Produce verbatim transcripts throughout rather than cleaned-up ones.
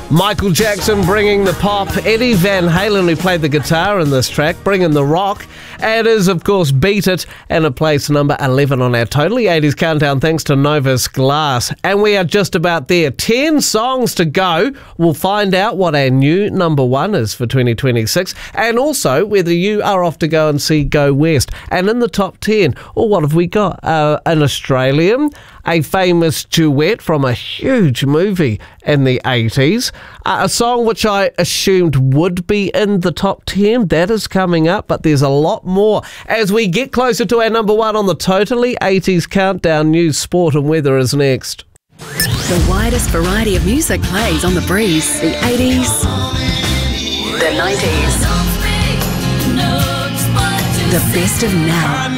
Michael Jackson bringing the pop, Eddie Van Halen, who played the guitar in this track, bringing the rock. It is, of course, Beat It, and it plays number eleven on our Totally eighties countdown thanks to Novus Glass. And we are just about there. ten songs to go. We'll find out what our new number one is for twenty twenty-six, and also whether you are off to go and see Go West. And in the top ten, or what have we got? Uh, an Australian, a famous duet from a huge movie in the eighties, uh, a song which I assumed would be in the top ten. That is coming up, but there's a lot more as we get closer to our number one on the Totally eighties countdown. News, sport and weather is next. The widest variety of music plays on the breeze. The eighties, the nineties, the best of now.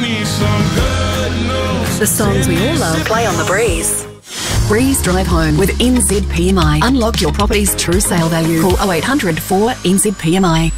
The songs we all love play on the breeze. Breeze Drive Home with N Z P M I. Unlock your property's true sale value. Call oh eight hundred four N Z P M I.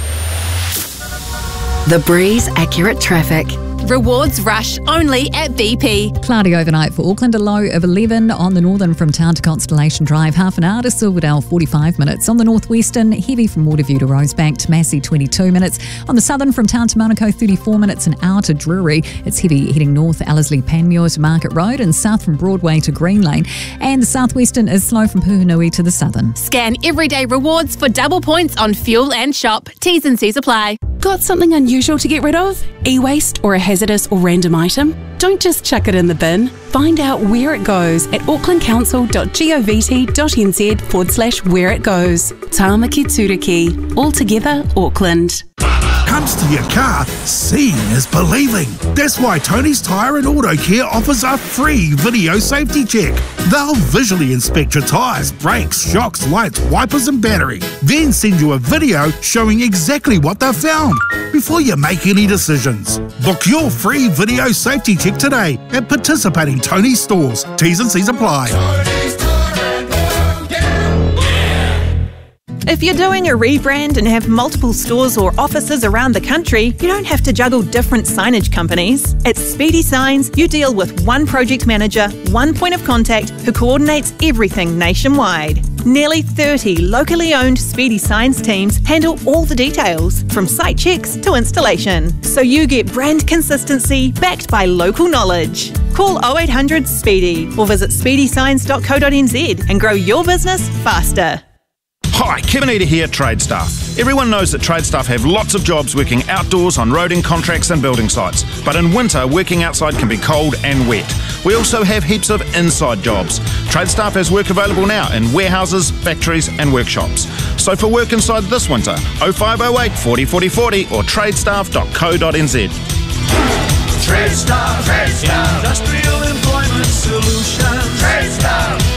The Breeze Accurate Traffic. Rewards rush only at B P. Cloudy overnight for Auckland, a low of eleven on the northern from town to Constellation Drive, half an hour to Silverdale, forty-five minutes. On the northwestern, heavy from Waterview to Rosebank to Massey, twenty-two minutes. On the southern from town to Monaco, thirty-four minutes, an hour to Drury. It's heavy heading north, Ellerslie, Panmure to Market Road, and south from Broadway to Green Lane. And the southwestern is slow from Puhunui to the southern. Scan everyday rewards for double points on fuel and shop. T's and C's apply. Got something unusual to get rid of? E-waste or a hazardous or random item? Don't just chuck it in the bin. Find out where it goes at aucklandcouncil.govt.nz forward slash where it goes. Tāmaki Turiki. All together, Auckland. Comes to your car, seeing is believing. That's why Tony's Tyre and Auto Care offers a free video safety check. They'll visually inspect your tyres, brakes, shocks, lights, wipers and battery. Then send you a video showing exactly what they've found before you make any decisions. Book your free video safety check today at participating Tony's stores. T's and C's apply. If you're doing a rebrand and have multiple stores or offices around the country, you don't have to juggle different signage companies. At Speedy Signs, you deal with one project manager, one point of contact who coordinates everything nationwide. Nearly thirty locally owned Speedy Signs teams handle all the details, from site checks to installation. So you get brand consistency backed by local knowledge. Call oh eight hundred Speedy or visit speedy signs dot co dot n z and grow your business faster. Hi, Kevin Eater here, Trade Staff. Everyone knows that Trade Staff have lots of jobs working outdoors on roading contracts and building sites. But in winter, working outside can be cold and wet. We also have heaps of inside jobs. Trade Staff has work available now in warehouses, factories and workshops. So for work inside this winter, oh five oh eight, forty, forty, forty or tradestaff dot co dot n z. Trade Staff, Trade Staff, Industrial Employment Solutions. Trade Staff.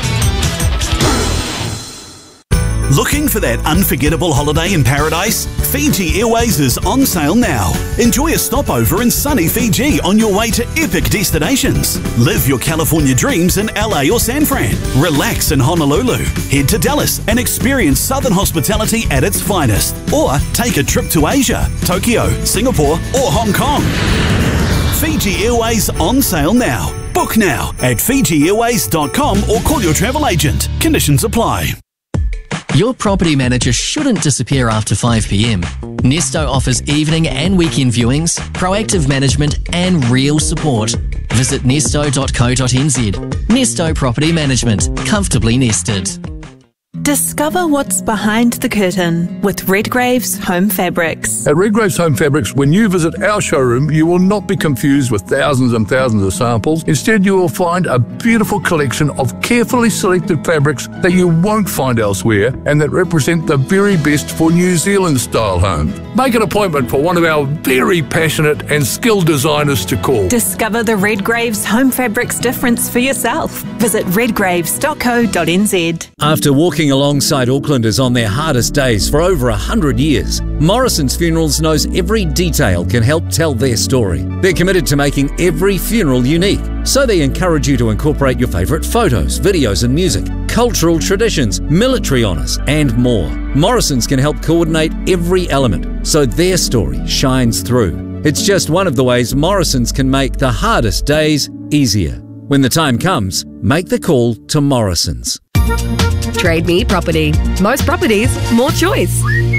Looking for that unforgettable holiday in paradise? Fiji Airways is on sale now. Enjoy a stopover in sunny Fiji on your way to epic destinations. Live your California dreams in L A or San Fran. Relax in Honolulu. Head to Dallas and experience Southern hospitality at its finest. Or take a trip to Asia, Tokyo, Singapore or Hong Kong. Fiji Airways on sale now. Book now at fiji airways dot com or call your travel agent. Conditions apply. Your property manager shouldn't disappear after five p m. Nesto offers evening and weekend viewings, proactive management and real support. Visit nesto dot co dot n z. Nesto Property Management. Comfortably nested. Discover what's behind the curtain with Redgrave's Home Fabrics. At Redgrave's Home Fabrics, when you visit our showroom, you will not be confused with thousands and thousands of samples. Instead, you will find a beautiful collection of carefully selected fabrics that you won't find elsewhere and that represent the very best for New Zealand-style homes. Make an appointment for one of our very passionate and skilled designers to call. Discover the Redgrave's Home Fabrics difference for yourself. Visit redgraves dot co dot n z. After walking alongside Aucklanders on their hardest days for over a hundred years, Morrison's Funerals knows every detail can help tell their story. They're committed to making every funeral unique, so they encourage you to incorporate your favourite photos, videos and music, cultural traditions, military honours and more. Morrison's can help coordinate every element so their story shines through. It's just one of the ways Morrison's can make the hardest days easier. When the time comes, make the call to Morrison's. Trade Me Property. Most properties, more choice.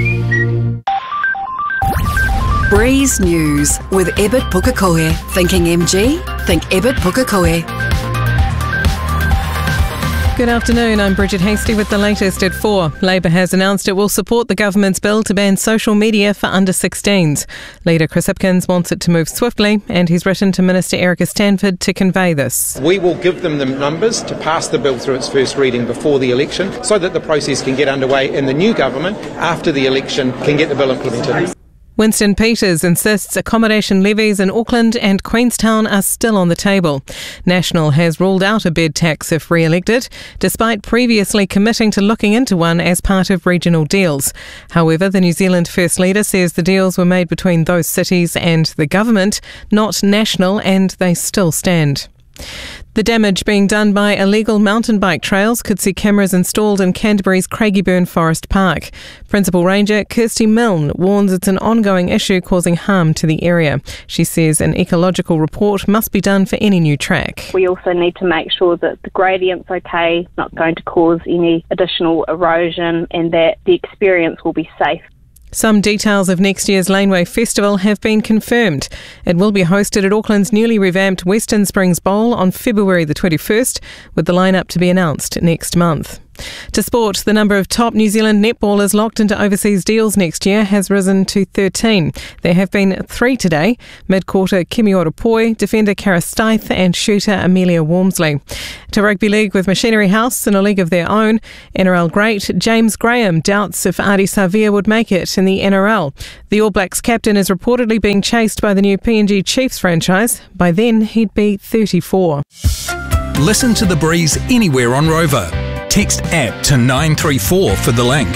Breeze News with Ebert Pukekohe. Thinking M G? Think Ebert Pukekohe. Good afternoon, I'm Bridget Hasty with the latest at four. Labour has announced it will support the government's bill to ban social media for under sixteens. Leader Chris Hipkins wants it to move swiftly, and he's written to Minister Erica Stanford to convey this. We will give them the numbers to pass the bill through its first reading before the election so that the process can get underway and the new government, after the election, can get the bill implemented. Winston Peters insists accommodation levies in Auckland and Queenstown are still on the table. National has ruled out a bed tax if re-elected, despite previously committing to looking into one as part of regional deals. However, the New Zealand First Leader says the deals were made between those cities and the government, not National, and they still stand. The damage being done by illegal mountain bike trails could see cameras installed in Canterbury's Craigieburn Forest Park. Principal Ranger Kirsty Milne warns it's an ongoing issue causing harm to the area. She says an ecological report must be done for any new track. We also need to make sure that the gradient's okay, not going to cause any additional erosion, and that the experience will be safe. Some details of next year's Laneway Festival have been confirmed. It will be hosted at Auckland's newly revamped Western Springs Bowl on February the twenty-first, with the lineup to be announced next month. To sport, the number of top New Zealand netballers locked into overseas deals next year has risen to thirteen. There have been three today: mid-quarter Kimi Orapoi, defender Cara Stith and shooter Amelia Walmsley. To rugby league with Machinery House in a league of their own, N R L great James Graham doubts if Ardie Savea would make it in the N R L. The All Blacks captain is reportedly being chased by the new P N G Chiefs franchise. By then, he'd be thirty-four. Listen to The Breeze anywhere on Rover. Text app to nine three four for the link.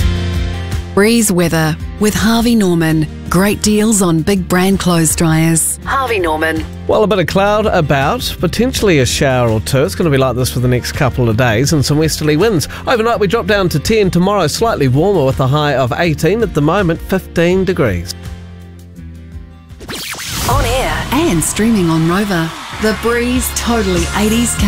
Breeze weather with Harvey Norman. Great deals on big brand clothes dryers. Harvey Norman. Well, a bit of cloud about, potentially a shower or two. It's going to be like this for the next couple of days, and some westerly winds. Overnight we drop down to ten. Tomorrow slightly warmer with a high of eighteen. At the moment, fifteen degrees. On air and streaming on Rover. The Breeze Totally eighties